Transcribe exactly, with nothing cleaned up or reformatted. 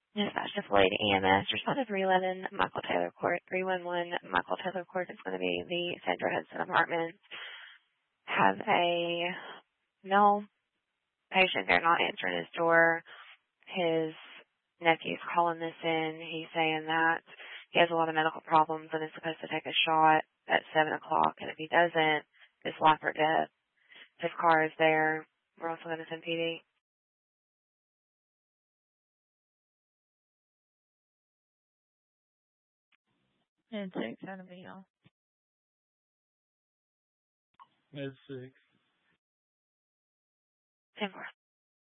Dispatch to Floyd E M S. Respond to three eleven Michael Taylor Court. three one one Michael Taylor Court is going to be the Sandra Hudson Apartments. Have a male patient there not answering his door. His nephew's calling this in. He's saying that he has a lot of medical problems and is supposed to take a shot at seven o'clock. And if he doesn't, it's life or death. His car is there. We're also going to send P D. And six out of Vito. Med six. ten four.